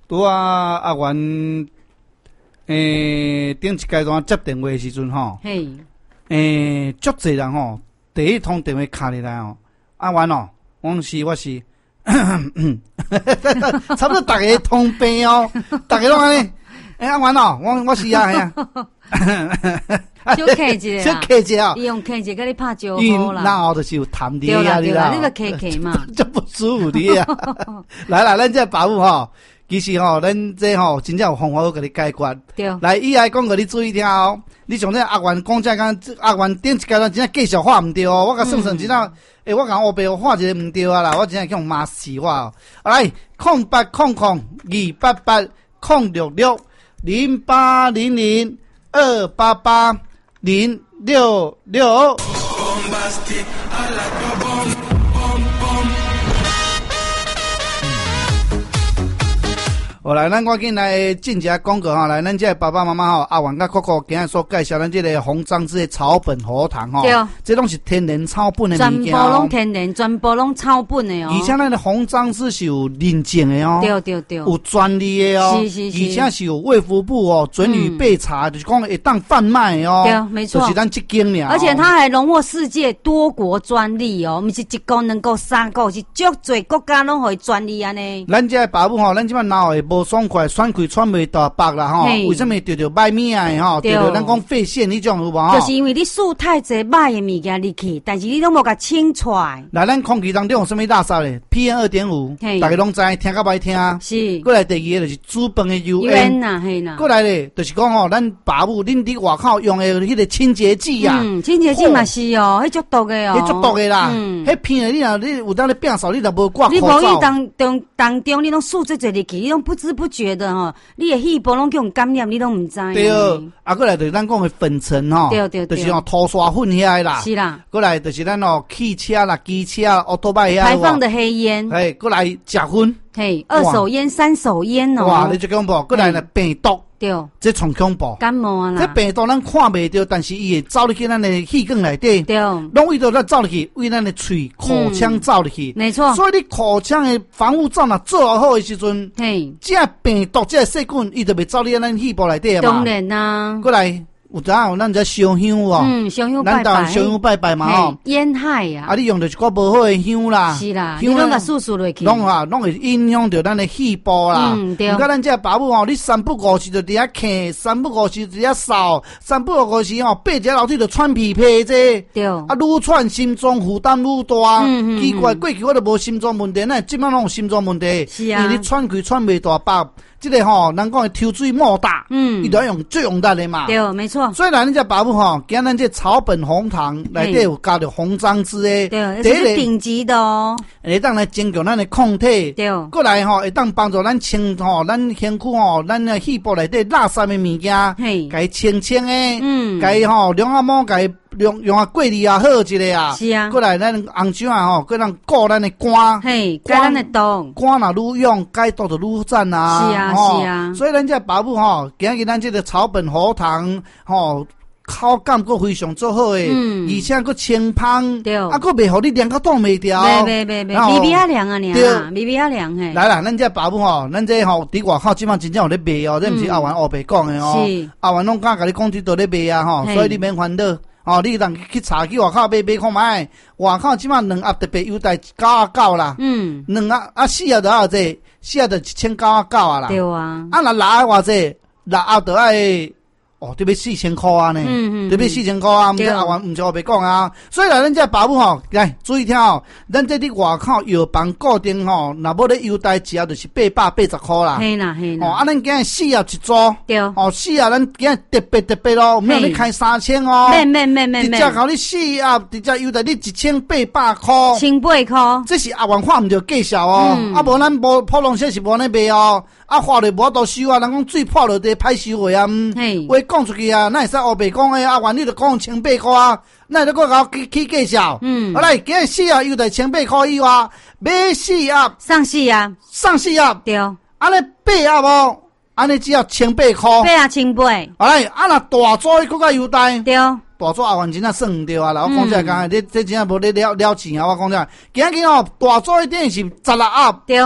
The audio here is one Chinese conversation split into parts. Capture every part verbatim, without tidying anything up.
拄啊阿元诶顶一阶段接电话的时阵吼， 嘿， 诶足侪人吼，第一通电话卡入来哦，阿元哦，我是我是，差不多大家通病哦，大家拢安尼，诶阿元哦，我我是啊，系啊。 小客一小客一啊， 利用客一，跟你拍招因呼啦。 那后就是有谈的对啦啊， 对啦，你个客客嘛， 这不舒服的啊。来啦，咱这爸母吼，其实吼，咱这吼真正有方法要给你解决。 对。 来，以下讲给你注意听哦。你像这阿元讲这讲，阿元顶一阶段真正继续画唔对哦。我甲算算真正，诶，我讲我白画一个唔对啊啦，我真正叫骂死我哦。来，空八空空二八八空六六零八零零二八八。零六六。好来，咱赶紧来进一下广告哈！来，咱这爸爸妈妈吼，阿元甲 Coco 今日所介绍咱这个红樟芝的草本荷糖吼， 对， 这拢是天然草本的物件， 全部拢天然，全部拢草本的哦。 而且咱的红樟芝是有认证的哦， 对对对， 有专利的哦， 是是是， 而且是有卫福部哦准予备查，嗯、就是讲会当贩卖的哦， 对，没错， 就是咱这间了、哦。 而且它还荣获世界多国专利哦，不是一国两国三国，是足侪国家拢可以专利安尼。 咱这爸母吼，咱即摆脑会无爽快，喘气喘袂大白啦吼，为什么着着歹物啊吼？着着咱讲肺腺迄种有无？ 就是因为你输太侪歹的物件入去，但是你拢无甲清出来。 来，咱空气当中有啥物垃圾咧 ？P M 二点五，大家拢知，听甲歹听。 是。 过来第二个就是煮饭的 U N 呐，嘿啦。 过来咧，就是讲吼，咱爸母恁伫外口用的迄个清洁剂啊， 嗯，清洁剂嘛是哦，迄足毒的哦， 迄足毒的啦。嗯，迄片的你若你有当咧变扫，你若无挂口罩， 你无意当当当中，你拢输这侪入去，你拢不知不觉的吼，你的细胞拢叫人感染，你拢唔知。 对，啊，过来就是咱讲的粉尘吼， 对对对， 就是吼拖刷粉遐啦， 是啦。 过来就是咱哦汽车啦、机车啦、奥多拜遐排放的黑烟， 哎，过来食薰， 嘿，二手烟、三手烟哦， 哇，你就恐怖，过来呢病毒。 对， 这重恐怖， 感冒啊啦！ 这病毒咱看袂到，但是伊会走入去咱的气管内底， 对， 拢为着咱走入去，为咱的喙、口腔走入去， 没错。 所以你口腔的防护罩若做好的时阵， 嘿， 这病毒、这细菌，伊就袂走入咱细胞内底嘛。 当然啦， 过来。有阵有咱只烧香哦， 嗯，烧香拜拜， 咱当烧香拜拜嘛吼， 烟害呀， 啊，你用着一个无好的香啦， 是啦，香拢甲输输落去， 拢啊，拢会影响着咱的细胞啦。 嗯，对。 唔甲咱这爸母吼，你三不五时就伫遐咳，三不五时就伫遐扫，三不五时吼，爬一下楼梯就喘屁屁这。 对。 啊，愈喘心脏负担愈大，嗯嗯奇怪，过去我都无心脏问题，那即摆拢有心脏问题， 是啊， 因为你喘气喘袂大饱。这个吼，人讲的抽水莫大，嗯，伊都要用最用力的嘛。 对，没错。 所以咱这爸母吼，今咱这草本红糖内底有加着红樟芝的， 对，这是顶级的哦。 会当来增强咱的抗体， 对。 过来吼，会当帮助咱清吼，咱身躯吼，咱的细胞内底垃圾的物件，嘿，该清清的，嗯，该吼两下毛该。用用啊过滤啊好一个啊， 是啊， 过来咱红椒啊吼，过咱顾咱的肝， 嘿，改咱的毒， 肝若愈用，解毒就愈赞啊， 是啊是啊， 所以咱这爸母吼，今日咱这个草本荷糖吼。口感佫非常做好诶，嗯，而且佫清芳， 对， 啊佫袂互你凉到冻袂掉， 袂袂袂袂，微微啊凉啊凉，对，微微啊凉嘿。 来啦，咱这爸母吼，咱这吼伫外口即摆真正有咧卖哦，这毋是阿元黑白讲诶哦，是阿元拢敢甲你讲伫倒咧卖啊吼，所以你免烦恼。哦，你当去查去外口买买看卖，外口即摆两盒特别优待九啊九啦，嗯，两盒啊四盒就要这，四盒就一千九啊九啊啦， 对啊， 啊若六盒偌这，六盒就爱。哦，特别四千块啊呢，嗯嗯，特别四千块啊，毋是阿元，毋是我白讲啊。所以来，咱这爸母吼，来注意听哦，咱这伫外口药房固定吼，若要咧优待只要就是八百八十块啦。 嘿啦嘿啦。 哦，啊，咱今日四盒一组， 对。 哦，四盒咱今日特别特别咯，没有你开三千哦。 免免免免免。 直接搞你四盒，直接优待你一千八百块。 千八块。 这是阿元看毋着介绍哦，啊无咱无普通些是无咧卖哦。啊，花了无多收啊！人讲水泡落地歹收话啊，话讲出去啊，那会使黑白讲诶啊，原你就讲千八块啊，那就搁搞去去介绍。嗯，好来，今日四盒又得千八块以外，买四盒上四盒， 上四盒对， 安尼八盒无，安尼只要千八块， 八啊千八。 好来，啊若大组佫较优待， 对， 大组阿元真正算毋对啊！啦，我讲这讲，你这真正无咧了了钱啊！我讲这，今日哦，大组一定是十六盒， 对。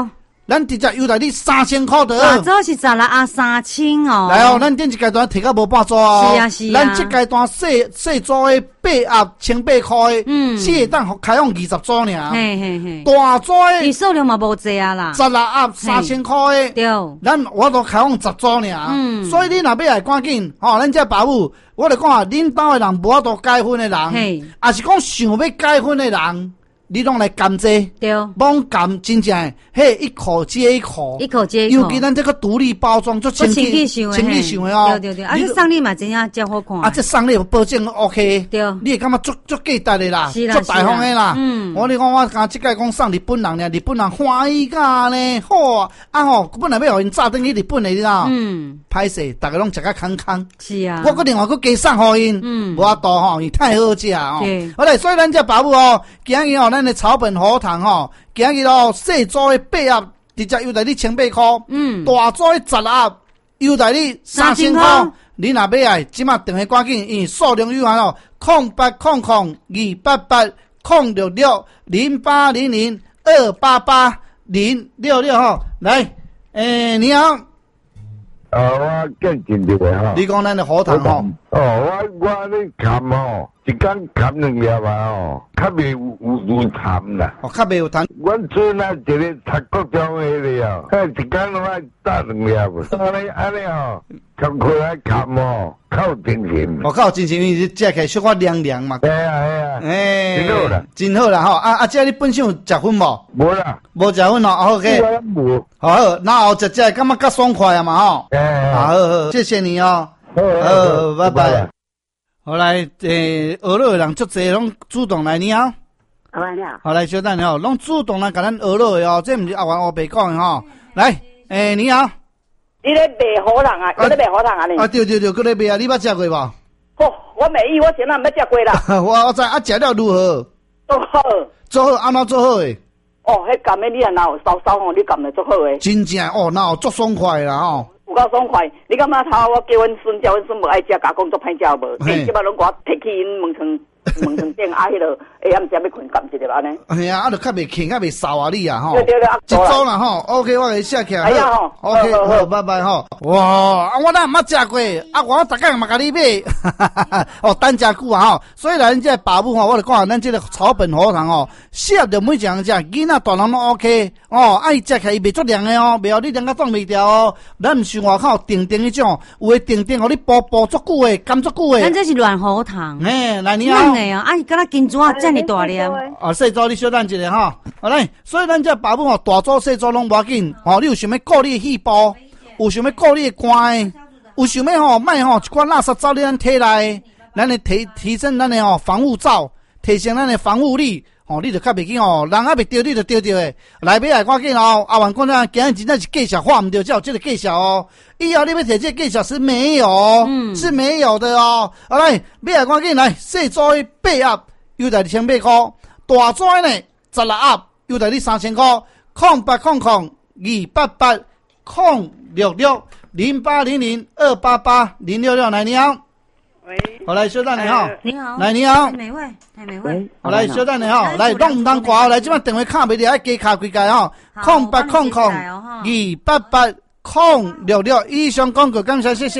咱直接优待你三千块的。 大组是十六啊三千哦。 来哦，咱顶一阶段提到无半组哦。 是啊是啊。 咱这阶段细细组的八盒千八块的，嗯，只会当开放二十组尔。 嘿嘿嘿。 大组的， 伊数量嘛无济啊啦。 十六盒三千块的， 对。 咱我都开放十组尔。嗯。所以你若要来赶紧，吼、哦，咱这爸母，我就讲啊，恁兜的人无法度结婚的人，嘿，也是讲想要结婚的人。你拢来甘蔗，对，罔甘真正嘿一口接一口， 一口接一口。 尤其咱这个独立包装做清气清气想的哦， 对对对，而且送礼嘛真正真好看。 啊，这送礼保证 OK， 对，你会感觉足足价值的啦，足大方的啦。嗯，我你讲我刚即个讲送日本人呢，日本人欢喜噶呢，好啊吼，本来要互因炸转去日本的，你知道？嗯，歹势，大家拢食甲康康。是啊，我个另外个加送互因，嗯，无法度吼，伊太好食哦。好嘞，所以咱这爸母哦，今日哦，咱的草本荷塘吼，今日哦，细组的八盒，直接优待你千八块，嗯，大组的十盒，优待你三千块。你若要来，即马电话赶紧，因数量有限哦，空八空空二八八空六六零八零零二八八零六六吼，来，诶，你好。 哦，我见真着个吼。 你讲咱的荷塘吼？ 哦，我我咧砍吼，一工砍两粒啊吼，较袂有有有痰啦。 哦，较袂有痰。 阮村啊，一个读国中的了，啊，一工拢爱打两粒。安尼安尼吼，工课来砍吼，靠精神。 哦，靠精神，因为食起来小可凉凉嘛。 系啊系啊， 诶， 真好啦， 真好啦吼！啊啊，这你本身有食粉无？ 无啦， 无食粉哦 ，OK。 无。 好，然后食食感觉较爽快啊嘛吼。诶，好好，谢谢你哦。好，好，拜拜。好来，诶，俄罗的人足侪拢主动来，你好。 好啊，你好。 好来，小等你好，拢主动来甲咱俄罗的哦，这毋是阿元乌白讲的吼。来，诶，你好。 你咧卖荷塘啊？你咧卖荷塘啊？你？ 啊，对对对，佮咧卖啊，你捌食过无？ 哦，我没意，我前两捌食过啦。 我我知啊，食了如何？ 做好。 做好，安怎做好诶？ 哦，迄甘诶，你若哪有烧烧吼，你甘诶做好诶。 真正哦，哪有足爽快啦吼。 有够爽快！你感觉头我叫阮孙，叫阮孙无爱食，甲讲做歹食无？诶，即摆拢我摕去因门床门床顶啊，迄落下暗时要困甘一个安尼。 哎呀，啊，著较袂轻，较袂扫啊你啊吼。 对对对， 一组啦吼 ，OK， 我给写起来。 哎呀吼 ，OK， 好，拜拜吼。哇，啊，我哪毋捌食过，啊，我逐工嘛甲你买，哦，等诚久啊吼。所以咱这爸母吼，我就讲咱这个草本荷塘吼，适合着每一人食，囡仔大人拢 OK。哦，啊，伊食起来伊袂足凉的哦，袂互你凉甲冻袂掉哦。咱毋是外口定定迄种，有诶定定互你煲煲足久诶，干足久诶。 咱这是软荷塘。 诶，来你好。 软诶哦，啊，伊敢若金砖啊，遮尔大粒。 啊，细组你小等一下吼，好来，所以咱这爸母吼，大组细组拢无要紧。吼，你有想要顾你诶细胞，有想要顾你诶肝诶，有想要吼，卖吼一寡垃圾走你咱体内，咱来提提升咱诶吼防护罩，提升咱诶防护力。哦，你就较袂紧哦，人还袂钓，你就钓钓诶。来买来赶紧哦，阿元讲咱今日真正是介绍画毋对，才有这个介绍哦。以后你要摕这个介绍是没有，嗯，是没有的哦。好来，买来赶紧来，细组的八盒，优待二千八块；大组呢十六盒，优待你三千块。空八空空二八八空六六零八零零二八八零六六，来你好。 喂， 好来，小蛋你好， 你好， 来你好， 太美味，太美味， 好来，小蛋你好，来拢唔当挂，来即摆电话卡袂离，爱加卡几界吼，空八空空二八八空六六，以上广告感谢谢谢。